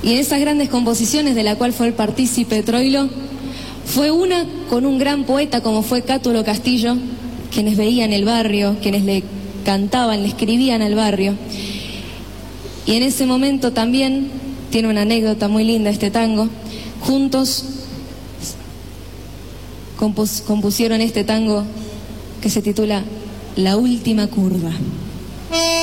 Y en esas grandes composiciones de la cual fue el partícipe Troilo, fue una con un gran poeta como fue Cátulo Castillo, quienes veían el barrio, quienes le cantaban, le escribían al barrio. Y en ese momento también tiene una anécdota muy linda este tango. Juntos compusieron este tango que se titula La Última Curva.